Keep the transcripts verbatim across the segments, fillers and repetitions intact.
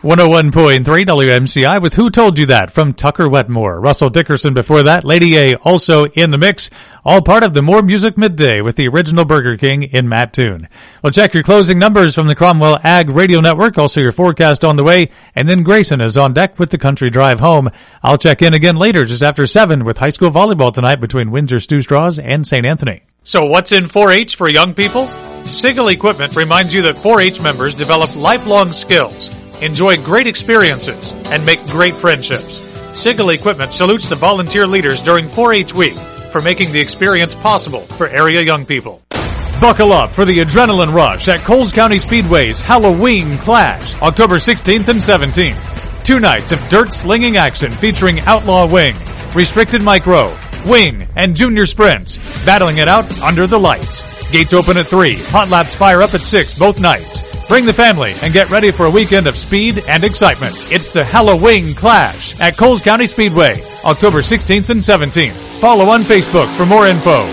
one oh one point three W M C I with Who Told You That from Tucker Wetmore. Russell Dickerson before that. Lady A also in the mix. All part of the More Music Midday with the original Burger King in Matt Toon. Well, check your closing numbers from the Cromwell Ag Radio Network. Also your forecast on the way. And then Grayson is on deck with the Country Drive Home. I'll check in again later just after seven with high school volleyball tonight between Windsor Stew Straws and Saint Anthony. So what's in four H for young people? Sigel Equipment reminds you that four H members develop lifelong skills, enjoy great experiences, and make great friendships. Sigel Equipment salutes the volunteer leaders during four H week for making the experience possible for area young people. Buckle up for the adrenaline rush at Coles County Speedway's Halloween Clash, October sixteenth and seventeenth. Two nights of dirt slinging action featuring Outlaw Wing, Restricted Micro, Wing, and Junior Sprints, battling it out under the lights. Gates open at three, hot laps fire up at six both nights. Bring the family and get ready for a weekend of speed and excitement. It's the Halloween Clash at Coles County Speedway, October sixteenth and seventeenth. Follow on Facebook for more info.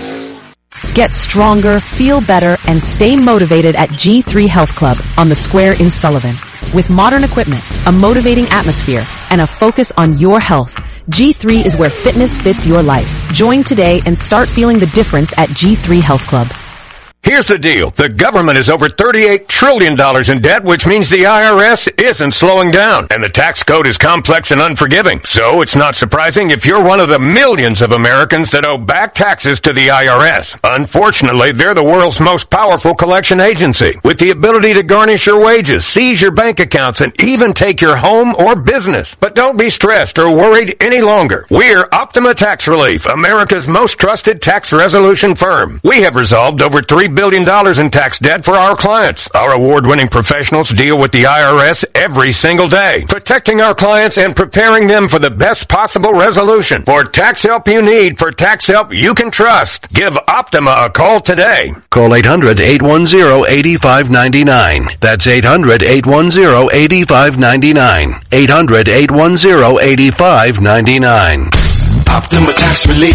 Get stronger, feel better, and stay motivated at G three Health Club on the Square in Sullivan. With modern equipment, a motivating atmosphere, and a focus on your health, G three is where fitness fits your life. Join today and start feeling the difference at G three Health Club. Here's the deal. The government is over thirty-eight trillion dollars in debt, which means the I R S isn't slowing down. And the tax code is complex and unforgiving. So it's not surprising if you're one of the millions of Americans that owe back taxes to the I R S. Unfortunately, they're the world's most powerful collection agency, with the ability to garnish your wages, seize your bank accounts, and even take your home or business. But don't be stressed or worried any longer. We're Optima Tax Relief, America's most trusted tax resolution firm. We have resolved over three billion dollars in tax debt for our clients. Our award-winning professionals deal with the I R S every single day, protecting our clients and preparing them for the best possible resolution. For tax help you need, for tax help you can trust, give Optima a call today. Call eight hundred, eight one zero, eight five nine nine. That's eight hundred, eight one zero, eight five nine nine. eight hundred, eight one zero, eight five nine nine. Optima Tax Relief.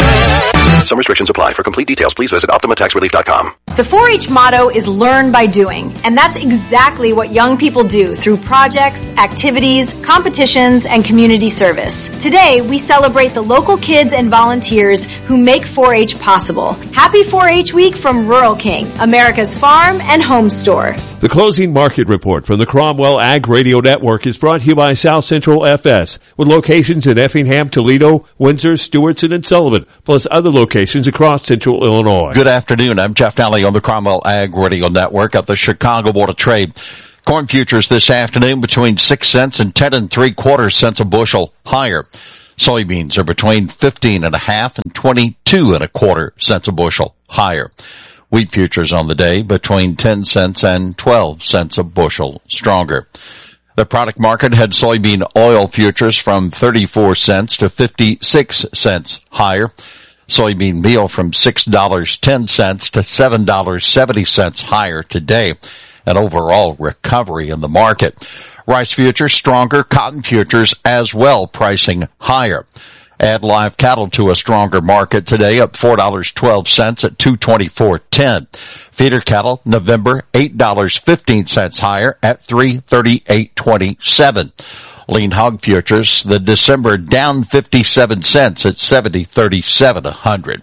Some restrictions apply. For complete details, please visit optima tax relief dot com. The four H motto is learn by doing, and that's exactly what young people do through projects, activities, competitions, and community service. Today, we celebrate the local kids and volunteers who make four H possible. Happy four H Week from Rural King, America's farm and home store. The closing market report from the Cromwell Ag Radio Network is brought to you by South Central F S, with locations in Effingham, Toledo, Windsor, Stewartson, and Sullivan, plus other locations across Central Illinois. Good afternoon. I'm Jeff Nally on the Cromwell Ag Radio Network at the Chicago Board of Trade. Corn futures this afternoon between six cents and ten and three quarters cents a bushel higher. Soybeans are between fifteen and a half and twenty-two and a quarter cents a bushel higher. Wheat futures on the day between ten cents and twelve cents a bushel stronger. The product market had soybean oil futures from thirty-four cents to fifty-six cents higher. Soybean meal from six dollars and ten cents to seven dollars and seventy cents higher today. An overall recovery in the market. Rice futures stronger, cotton futures as well pricing higher. Add live cattle to a stronger market today, up four dollars and twelve cents at two twenty-four ten. Feeder cattle, November, eight dollars and fifteen cents higher at three thirty-eight twenty-seven. Lean hog futures, the December down fifty-seven cents at seventy thirty-seven a hundred.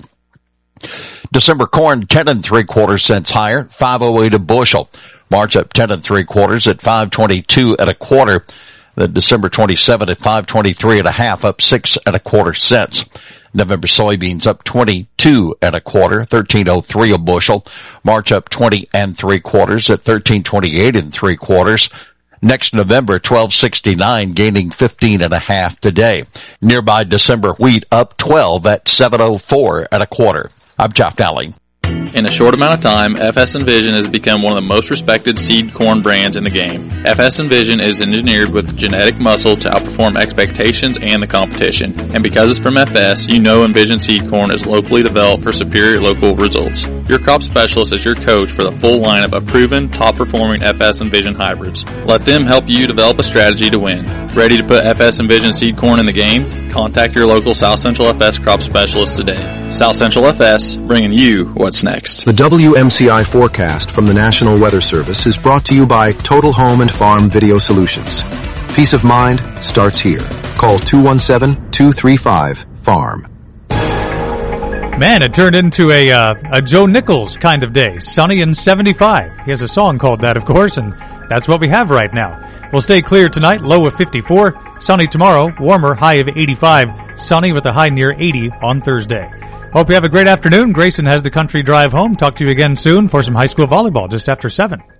December corn, ten and three quarter cents higher, five oh eight a bushel. March up ten and three quarters at five twenty-two and a quarter. The December twenty-seven at five twenty-three and a half, up six and a quarter cents. November soybeans up twenty-two and a quarter, thirteen oh three a bushel. March up twenty and three quarters at thirteen twenty-eight and three quarters. Next November, twelve sixty-nine, gaining fifteen and a half today. Nearby December wheat up twelve at seven oh four and a quarter. I'm Jeff Nally. In a short amount of time, F S Envision has become one of the most respected seed corn brands in the game. F S Envision is engineered with genetic muscle to outperform expectations and the competition. And because it's from F S, you know Envision seed corn is locally developed for superior local results. Your crop specialist is your coach for the full lineup of proven, top-performing F S Envision hybrids. Let them help you develop a strategy to win. Ready to put F S Envision seed corn in the game? Contact your local South Central F S crop specialist today. South Central F S, bringing you what's next. The W M C I forecast from the National Weather Service is brought to you by Total Home and Farm Video Solutions. Peace of mind starts here. Call two one seven, two three five, farm. Man, it turned into a uh, a Joe Nichols kind of day. Sunny and seventy-five. He has a song called that, of course, and that's what we have right now. We'll stay clear tonight, low of fifty-four. Sunny tomorrow, warmer, high of eighty-five. Sunny with a high near eighty on Thursday. Hope you have a great afternoon. Grayson has the country drive home. Talk to you again soon for some high school volleyball just after seven.